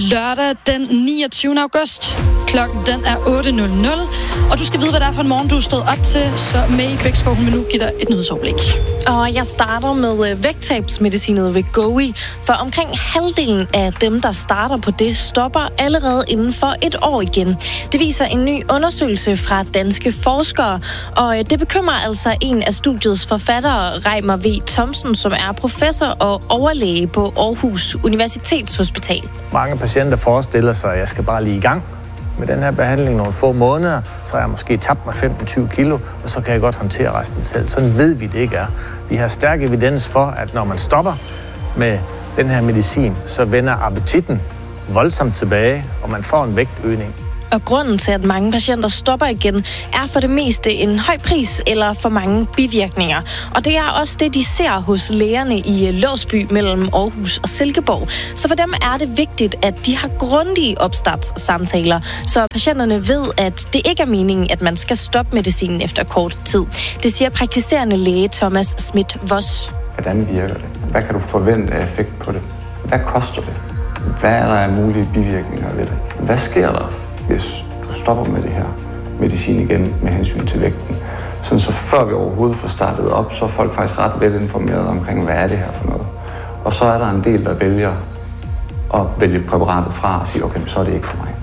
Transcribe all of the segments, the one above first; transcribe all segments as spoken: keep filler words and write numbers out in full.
lørdag den niogtyvende august. Klokken den er otte nul nul, og du skal vide, hvad det er for en morgen, du er stået op til, så May Bækskov, hun vil nu give dig et nyhedsoverblik. Og jeg starter med vægttabsmedicinet Wegovy, for omkring halvdelen af dem, der starter på det, stopper allerede inden for et år igen. Det viser en ny undersøgelse fra danske forskere, og det bekymrer altså en af studiets forfattere, Reimer V. Thomsen, som er professor og overlæge på Aarhus Universitetshospital. Mange patienter forestiller sig, at jeg skal bare lige i gang med den her behandling nogle få måneder, så har jeg måske tabt mig femten til tyve kilo, og så kan jeg godt håndtere resten selv. Sådan ved vi det ikke er. Vi har stærk evidens for, at når man stopper med den her medicin, så vender appetitten voldsomt tilbage, og man får en vægtøgning. Og grunden til, at mange patienter stopper igen, er for det meste en høj pris eller for mange bivirkninger. Og det er også det, de ser hos lægerne i Låsby mellem Aarhus og Silkeborg. Så for dem er det vigtigt, at de har grundige opstartssamtaler, så patienterne ved, at det ikke er meningen, at man skal stoppe medicinen efter kort tid. Det siger praktiserende læge Thomas Schmidt-Voss. Hvordan virker det? Hvad kan du forvente af effekt på det? Hvad koster det? Hvad er der af mulige bivirkninger ved det? Hvad sker der, hvis du stopper med det her medicin igen med hensyn til vægten? Sådan så før vi overhovedet får startet op, så er folk faktisk ret velinformeret omkring, hvad er det her for noget. Og så er der en del, der vælger at vælge præparatet fra og sige, okay, så er det ikke for mig.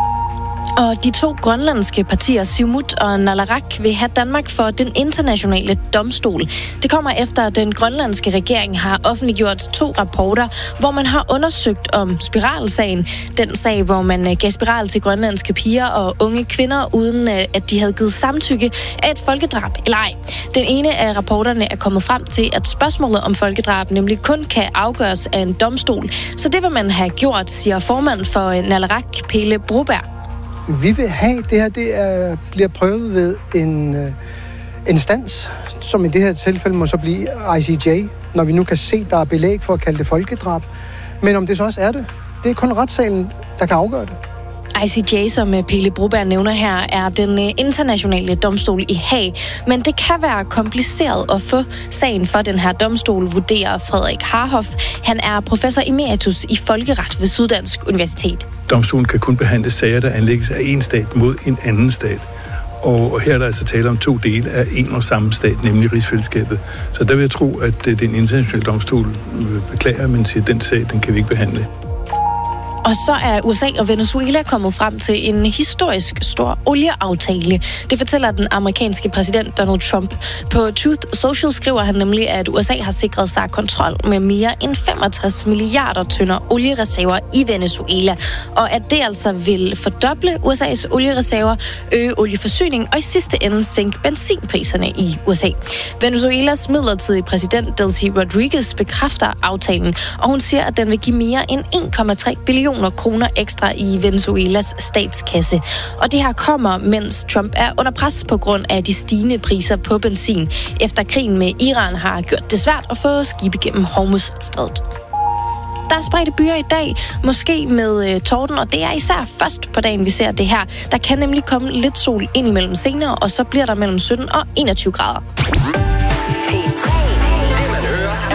Og de to grønlandske partier, Siumut og Nalarak, vil have Danmark for den internationale domstol. Det kommer efter, at den grønlandske regering har offentliggjort to rapporter, hvor man har undersøgt om spiralsagen. Den sag, hvor man gav spiral til grønlandske piger og unge kvinder, uden at de havde givet samtykke, er et folkedrab eller ej. Den ene af rapporterne er kommet frem til, at spørgsmålet om folkedrab nemlig kun kan afgøres af en domstol. Så det vil man have gjort, siger formand for Nalarak, Pelle Broberg. Vi vil have, det her det er, bliver prøvet ved en uh, instans, som i det her tilfælde må så blive I C J, når vi nu kan se, der er belæg for at kalde det folkedrab. Men om det så også er det, det er kun retssalen, der kan afgøre det. I C J, som Pelle Broberg nævner her, er den internationale domstol i Haag, men det kan være kompliceret at få sagen for den her domstol, vurderer Frederik Harhoff. Han er professor emeritus i folkeret ved Syddansk Universitet. Domstolen kan kun behandle sager, der anlægges af en stat mod en anden stat. Og her er der altså tale om to dele af en og samme stat, nemlig rigsfællesskabet. Så der vil jeg tro, at den internationale domstol beklager, men siger, at den sag, den kan vi ikke behandle. Og så er U S A og Venezuela kommet frem til en historisk stor olieaftale. Det fortæller den amerikanske præsident Donald Trump. På Truth Social skriver han nemlig, at U S A har sikret sig kontrol med mere end femogtres milliarder tønder oliereserver i Venezuela. Og at det altså vil fordoble U S A's oliereserver, øge olieforsyning og i sidste ende sænke benzinpriserne i U S A. Venezuelas midlertidige præsident Delcy Rodriguez bekræfter aftalen, og hun siger, at den vil give mere end en komma tre billioner kroner ekstra i Venezuelas statskasse. Og det her kommer, mens Trump er under pres på grund af de stigende priser på benzin, efter krigen med Iran har gjort det svært at få skibe gennem Hormuzstrædet. Der er spredte byer i dag, måske med øh, torden, og det er især først på dagen, vi ser det her. Der kan nemlig komme lidt sol ind imellem senere, og så bliver der mellem sytten og enogtyve grader.